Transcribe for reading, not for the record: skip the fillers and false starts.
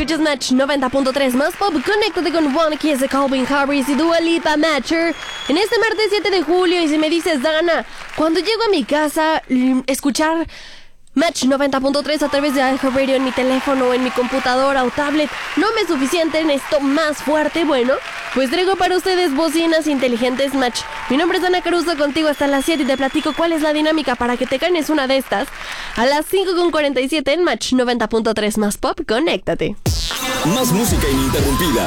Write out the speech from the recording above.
escuchas Match 90.3 más pop. Conéctate con One Kiss de Calvin Harris y Dua Lipa Matcher. En este martes 7 de julio, y si me dices, Dana, cuando llego a mi casa, escuchar Match 90.3 a través de iHeartRadio en mi teléfono o en mi computadora o tablet no me es suficiente, necesito más fuerte. Bueno, pues traigo para ustedes bocinas inteligentes Match. Mi nombre es Dana Caruso, contigo hasta las 7 y te platico cuál es la dinámica para que te ganes una de estas. A las 5:47 en Match 90.3 más pop, conéctate. Más música ininterrumpida.